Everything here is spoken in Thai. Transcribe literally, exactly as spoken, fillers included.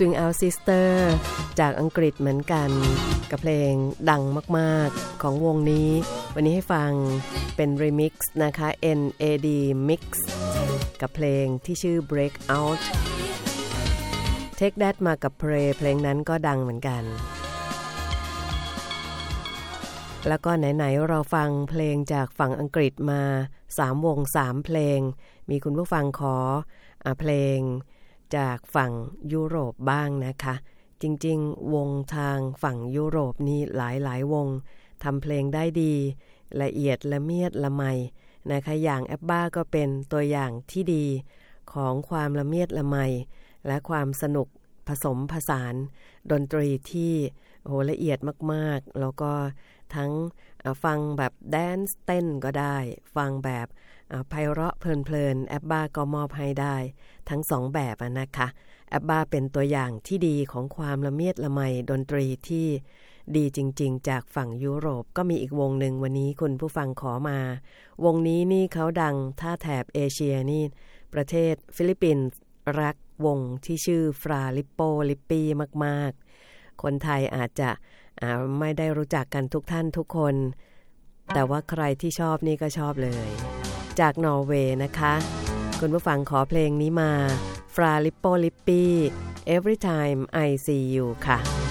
Swing Out Sister จากอังกฤษเหมือนกันกับเพลงดังมากๆของวงนี้วันนี้ให้ฟังเป็น Remix นะคะ เอ็น เอ ดี Mix กับเพลงที่ชื่อ Break Out Take That มากับ Pray เพลงนั้นก็ดังเหมือนกันแล้วก็ไหนๆเราฟังเพลงจากฝั่งอังกฤษมาสามวงสามเพลงมีคุณผู้ฟังขออ่ะเพลงจากฝั่งยุโรปบ้างนะคะจริงๆวงทางฝั่งยุโรปนี่หลายๆวงทำเพลงได้ดีละเอียดละเมียดละไมนะคะอย่างแอปบ้าก็เป็นตัวอย่างที่ดีของความละเมียดละไมและความสนุกผสมผสานดนตรีที่โหละเอียดมากๆแล้วก็ทั้งฟังแบบแดนซ์เต้นก็ได้ฟังแบบไพเราะเพลินๆแอปบ้าก็มอบให้ได้ทั้งสองแบบนะคะแอปบ้าเป็นตัวอย่างที่ดีของความละเมียดละไมดนตรีที่ดีจริงๆจากฝั่งยุโรปก็มีอีกวงหนึ่งวันนี้คุณผู้ฟังขอมาวงนี้นี่เขาดังถ้าแถบเอเชียนี่ประเทศฟิลิปปินส์รักวงที่ชื่อฟราลิปโปลิปปี้มากๆคนไทยอาจจะไม่ได้รู้จักกันทุกท่านทุกคนแต่ว่าใครที่ชอบนี่ก็ชอบเลยจากนอร์เวย์นะคะคุณผู้ฟังขอเพลงนี้มาฟราลิปโปลิปปี้ Every Time I See You ค่ะ